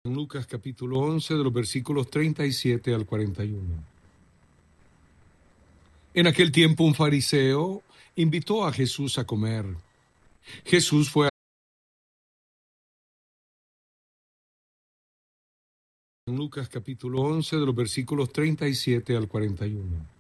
En Lucas capítulo 11, de los versículos 37 al 41. En aquel tiempo un fariseo invitó a Jesús a comer. Jesús fue en Lucas capítulo 11, de los versículos 37 al 41.